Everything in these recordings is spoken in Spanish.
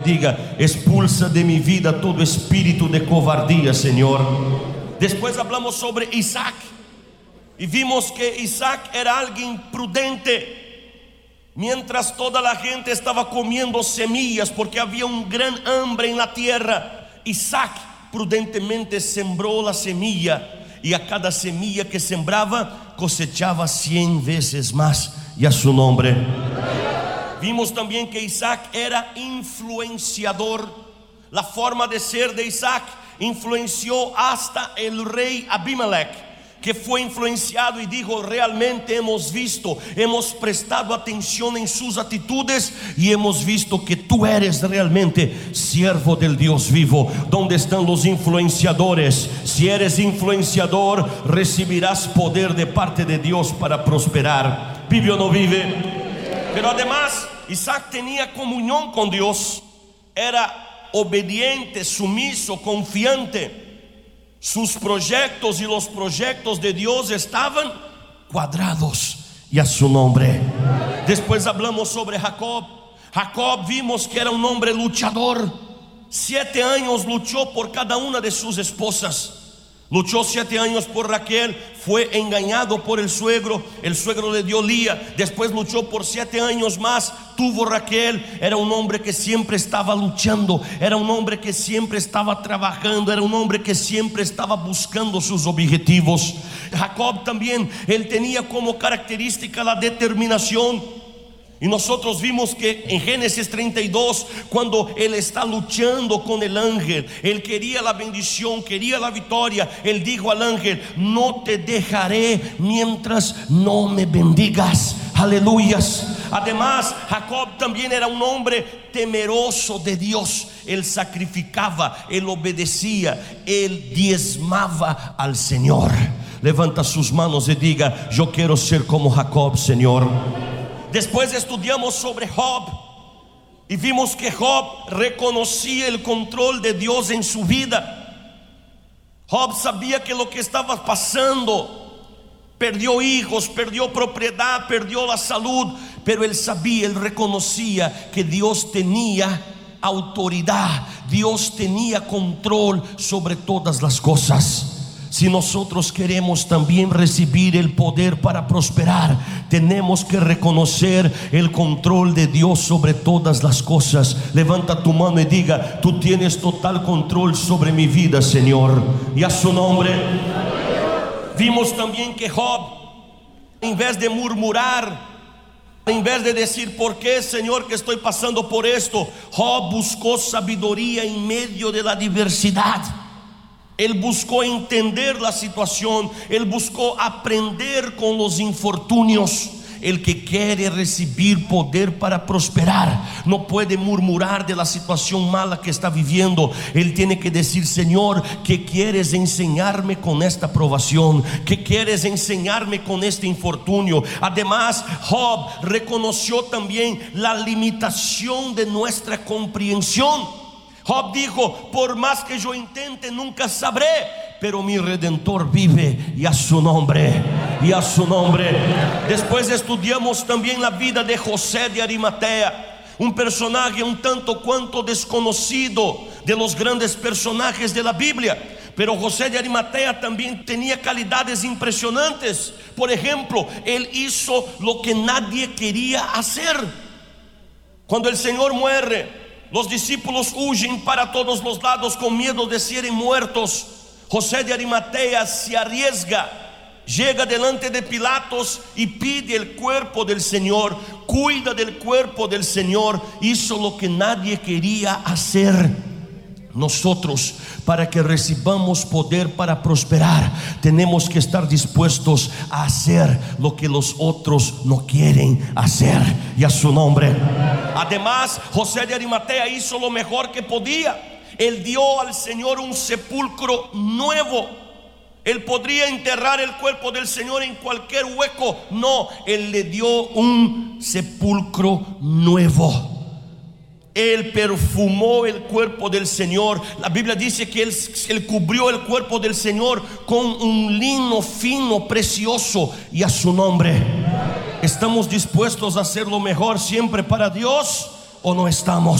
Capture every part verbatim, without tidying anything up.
diga: expulsa de mi vida todo espíritu de cobardía, Señor. Después hablamos sobre Isaac y vimos que Isaac era alguien prudente. Mientras toda la gente estaba comiendo semillas porque había un gran hambre en la tierra, Isaac prudentemente sembró la semilla, y a cada semilla que sembraba cosechaba cien veces más, y a su nombre. Vimos también que Isaac era influenciador. La forma de ser de Isaac influenció hasta el rey Abimelech, que fue influenciado y dijo: realmente hemos visto, hemos prestado atención en sus actitudes y hemos visto que tú eres realmente siervo del Dios vivo. ¿Dónde están los influenciadores? Si eres influenciador, recibirás poder de parte de Dios para prosperar. ¿Vive o no vive? Pero además Isaac tenía comunión con Dios, era obediente, sumiso, confiante. Sus proyectos y los proyectos de Dios estaban cuadrados, y a su nombre. Después hablamos sobre Jacob. Jacob vimos que era un hombre luchador. Siete años luchó por cada una de sus esposas. Luchó siete años por Raquel, fue engañado por el suegro, el suegro le dio Lía. Después luchó por siete años más, tuvo Raquel. Era un hombre que siempre estaba luchando, era un hombre que siempre estaba trabajando, era un hombre que siempre estaba buscando sus objetivos. Jacob también, él tenía como característica la determinación. Y nosotros vimos que en Génesis treinta y dos, cuando él está luchando con el ángel, él quería la bendición, quería la victoria. Él dijo al ángel: no te dejaré mientras no me bendigas. Aleluyas. Además, Jacob también era un hombre temeroso de Dios. Él sacrificaba, él obedecía, él diezmaba al Señor. Levanta sus manos y diga: yo quiero ser como Jacob, Señor. Después estudiamos sobre Job y vimos que Job reconocía el control de Dios en su vida. Job sabía que lo que estaba pasando, perdió hijos, perdió propiedad, perdió la salud, pero él sabía, él reconocía que Dios tenía autoridad, Dios tenía control sobre todas las cosas. Si nosotros queremos también recibir el poder para prosperar, tenemos que reconocer el control de Dios sobre todas las cosas. Levanta tu mano y diga: tú tienes total control sobre mi vida, Señor. Y a su nombre. Vimos también que Job, en vez de murmurar, en vez de decir: ¿por qué, Señor, que estoy pasando por esto?, Job buscó sabiduría en medio de la diversidad. Él buscó entender la situación, él buscó aprender con los infortunios. El que quiere recibir poder para prosperar no puede murmurar de la situación mala que está viviendo. Él tiene que decir: Señor, ¿qué quieres enseñarme con esta provación? ¿Qué quieres enseñarme con este infortunio? Además, Job reconoció también la limitación de nuestra comprensión. Job dijo: por más que yo intente, nunca sabré, pero mi Redentor vive, y a su nombre, y a su nombre. Después estudiamos también la vida de José de Arimatea, un personaje un tanto cuanto desconocido de los grandes personajes de la Biblia. Pero José de Arimatea también tenía calidades impresionantes. Por ejemplo, él hizo lo que nadie quería hacer. Cuando el Señor muere, los discípulos huyen para todos los lados con miedo de ser muertos. José de Arimatea se arriesga, llega delante de Pilatos y pide el cuerpo del Señor, cuida del cuerpo del Señor. Hizo lo que nadie quería hacer. Nosotros, para que recibamos poder para prosperar, tenemos que estar dispuestos a hacer lo que los otros no quieren hacer, y a su nombre. Además, José de Arimatea hizo lo mejor que podía. Él dio al Señor un sepulcro nuevo. Él podría enterrar el cuerpo del Señor en cualquier hueco. No, él le dio un sepulcro nuevo. Él perfumó el cuerpo del Señor. La Biblia dice que él, él cubrió el cuerpo del Señor con un lino fino, precioso, y a su nombre. ¿Estamos dispuestos a hacer lo mejor siempre para Dios o no estamos?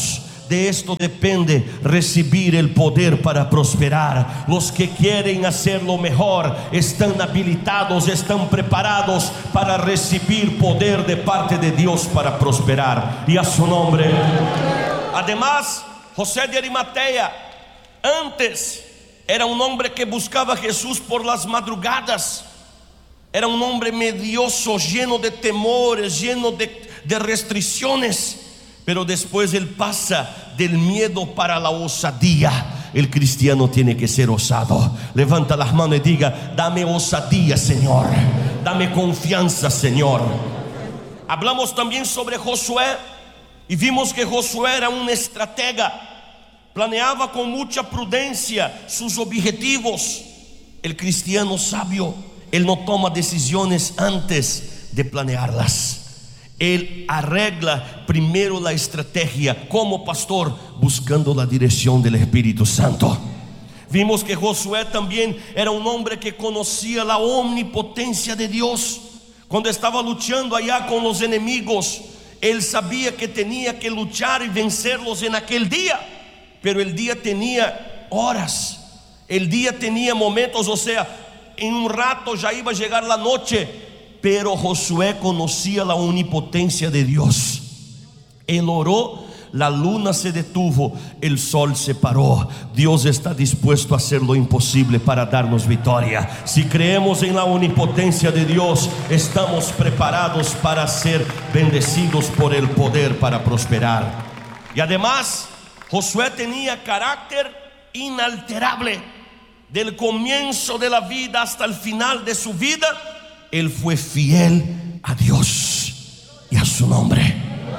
de esto depende recibir el poder para prosperar. Los que quieren hacerlo mejor están habilitados, están preparados para recibir poder de parte de Dios para prosperar. Y a su nombre. Además, José de Arimatea antes era un hombre que buscaba a Jesús por las madrugadas. Era un hombre medioso, lleno de temores, lleno de, de restricciones. Pero después él pasa del miedo para la osadía. El cristiano tiene que ser osado. Levanta las manos y diga: dame osadía, Señor. Dame confianza, Señor. Hablamos también sobre Josué y vimos que Josué era un estratega. Planeaba con mucha prudencia sus objetivos. El cristiano sabio, él no toma decisiones antes de planearlas. Él arregla primero la estrategia como pastor, buscando la dirección del Espíritu Santo. Vimos que Josué también era un hombre que conocía la omnipotencia de Dios. Cuando estaba luchando allá con los enemigos, él sabía que tenía que luchar y vencerlos en aquel día. Pero el día tenía horas, el día tenía momentos, o sea, en un rato ya iba a llegar la noche. Pero Josué conocía la omnipotencia de Dios. Él oró, la luna se detuvo, el sol se paró. Dios está dispuesto a hacer lo imposible para darnos victoria. Si creemos en la omnipotencia de Dios, estamos preparados para ser bendecidos por el poder para prosperar. Y además, Josué tenía carácter inalterable. Del comienzo de la vida hasta el final de su vida, él fue fiel a Dios y a su nombre.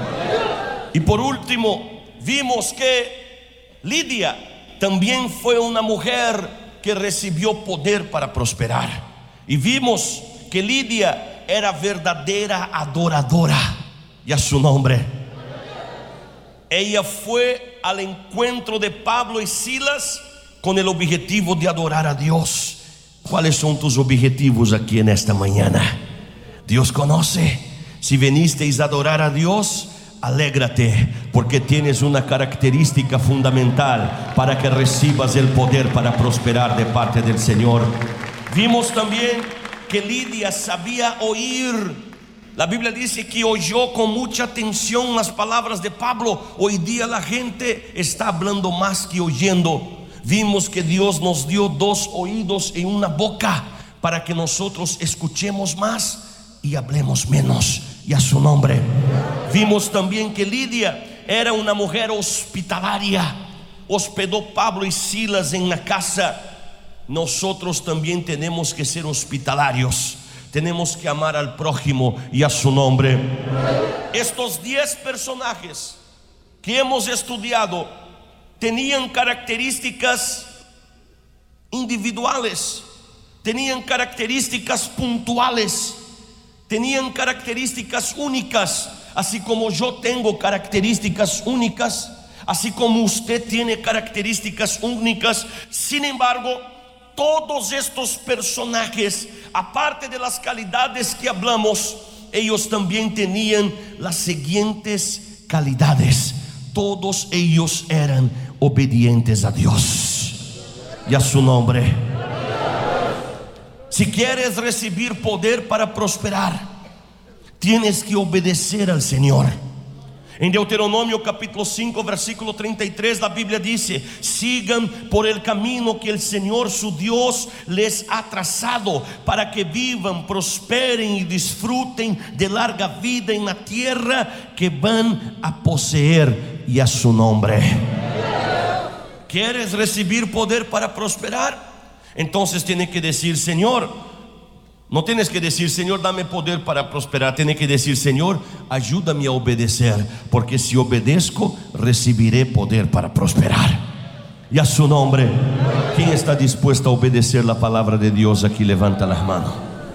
Y por último, vimos que Lidia también fue una mujer que recibió poder para prosperar. Y vimos que Lidia era verdadera adoradora, y a su nombre. Ella fue al encuentro de Pablo y Silas con el objetivo de adorar a Dios. ¿Cuáles son tus objetivos aquí en esta mañana? Dios conoce. Si venisteis a adorar a Dios, alégrate, porque tienes una característica fundamental para que recibas el poder para prosperar de parte del Señor. Vimos también que Lidia sabía oír. La Biblia dice que oyó con mucha atención las palabras de Pablo. Hoy día la gente está hablando más que oyendo. Vimos que Dios nos dio dos oídos y una boca para que nosotros escuchemos más y hablemos menos, y a su nombre. Vimos también que Lidia era una mujer hospitalaria. Hospedó Pablo y Silas en la casa. Nosotros también tenemos que ser hospitalarios. Tenemos que amar al prójimo y a su nombre. Estos diez personajes que hemos estudiado tenían características individuales, tenían características puntuales, tenían características únicas, así como yo tengo características únicas, así como usted tiene características únicas. Sin embargo, todos estos personajes, aparte de las calidades que hablamos, ellos también tenían las siguientes calidades. Todos ellos eran obedientes a Dios y a su nombre. Si quieres recibir poder para prosperar, tienes que obedecer al Señor. En Deuteronomio capítulo cinco versículo treinta y tres, la Biblia dice: sigan por el camino que el Señor su Dios les ha trazado, para que vivan, prosperen y disfruten de larga vida en la tierra que van a poseer, y a su nombre. ¿Quieres recibir poder para prosperar? Entonces tienes que decir: Señor, no tienes que decir Señor, dame poder para prosperar. Tienes que decir: Señor, ayúdame a obedecer, porque si obedezco, recibiré poder para prosperar. Y a su nombre. ¿Quién está dispuesto a obedecer la palabra de Dios? Aquí levanta las manos.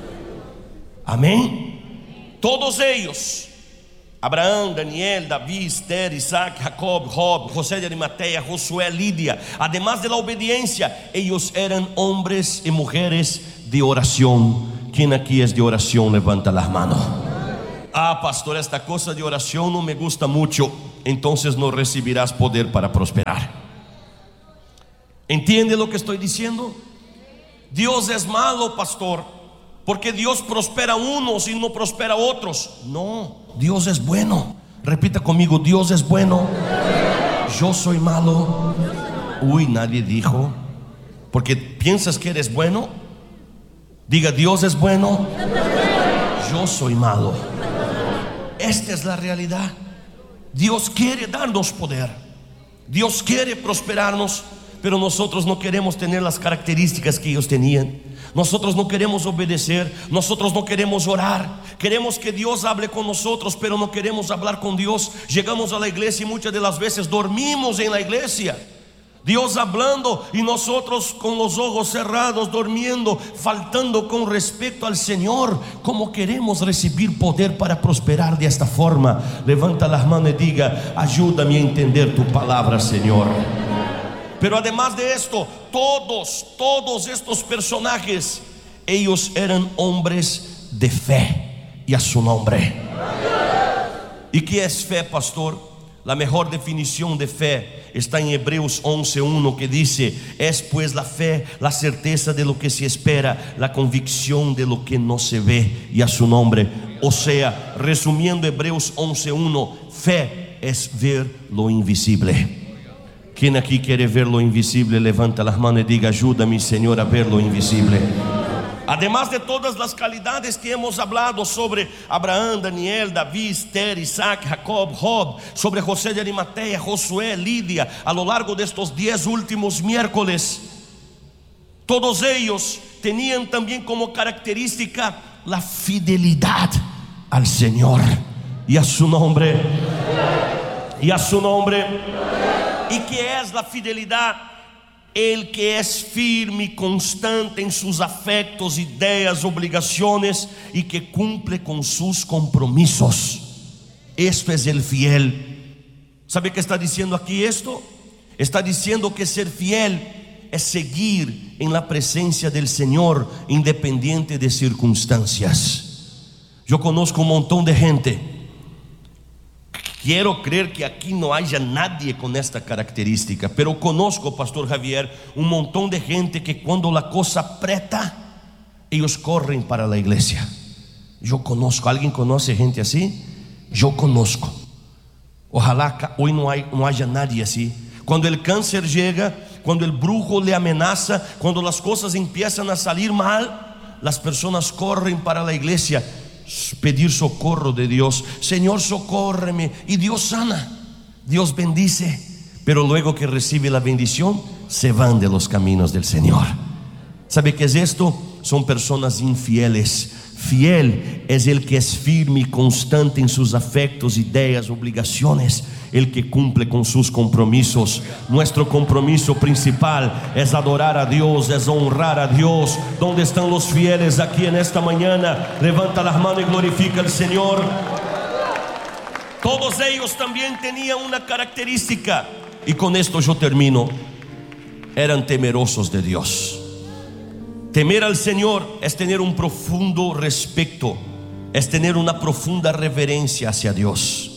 Amén. Todos ellos, Abraão, Daniel, Davi, Esther, Isaac, Jacob, Job, José de Arimatea, Josué, Lidia, además de la obediencia, ellos eran hombres y mujeres de oración. ¿Quién aquí es de oración? Levanta las manos. Ah, pastor, esta cosa de oración no me gusta mucho. entonces no recibirás poder para prosperar. ¿Entiende lo que estoy diciendo? Dios es malo, pastor, porque Dios prospera a unos y no prospera a otros. No, Dios es bueno. Repita conmigo: Dios es bueno. Yo soy malo. Uy, nadie dijo. Porque piensas que eres bueno. Diga: Dios es bueno. Yo soy malo. Esta es la realidad. Dios quiere darnos poder. Dios quiere prosperarnos, pero nosotros no queremos tener las características que ellos tenían. Nosotros no queremos obedecer. Nosotros no queremos orar. Queremos que Dios hable con nosotros, pero no queremos hablar con Dios. Llegamos a la iglesia y muchas de las veces dormimos en la iglesia. Dios hablando y nosotros con los ojos cerrados, durmiendo, faltando con respecto al Señor. ¿Cómo queremos recibir poder para prosperar de esta forma? Levanta las manos y diga: ayúdame a entender tu palabra, Señor. Pero además de esto, todos, todos estos personajes, ellos eran hombres de fe, y a su nombre. ¿Y qué es fe, pastor? La mejor definición de fe está en Hebreos once uno, que dice: es pues la fe, la certeza de lo que se espera, la convicción de lo que no se ve, y a su nombre. O sea, resumiendo Hebreos once uno, fe es ver lo invisible. ¿Quién aquí quiere ver lo invisible? Levanta las manos y diga: ayúdame, Señor, a ver lo invisible. Además de todas las calidades que hemos hablado sobre Abraham, Daniel, David, Esther, Isaac, Jacob, Job, sobre José de Arimatea, Josué, Lidia, a lo largo de estos diez últimos miércoles, todos ellos tenían también como característica la fidelidad al Señor, y a su nombre, y a su nombre. ¿Y qué es la fidelidad? El que es firme y constante en sus afectos, ideas, obligaciones, y que cumple con sus compromisos. Esto es el fiel. ¿Sabe qué está diciendo aquí esto? Está diciendo que ser fiel es seguir en la presencia del Señor independiente de circunstancias. Yo conozco un montón de gente. Quiero creer que aquí no haya nadie con esta característica, pero conozco, pastor Javier, un montón de gente que cuando la cosa aprieta, ellos corren para la iglesia. Yo conozco. ¿Alguien conoce gente así? Yo conozco. Ojalá hoy no, hay, no haya nadie así. Cuando el cáncer llega, cuando el brujo le amenaza, cuando las cosas empiezan a salir mal, las personas corren para la iglesia, pedir socorro de Dios. Señor, socórreme, y Dios sana, Dios bendice, pero luego que recibe la bendición, se van de los caminos del Señor. ¿Sabe qué es esto? Son personas infieles. Fiel es el que es firme y constante en sus afectos, ideas, obligaciones, el que cumple con sus compromisos. Nuestro compromiso principal es adorar a Dios, es honrar a Dios. ¿Dónde están los fieles aquí en esta mañana? Levanta las manos y glorifica al Señor. Todos ellos también tenían una característica, y con esto yo termino: eran temerosos de Dios. Temer al Señor es tener un profundo respeto, es tener una profunda reverencia hacia Dios.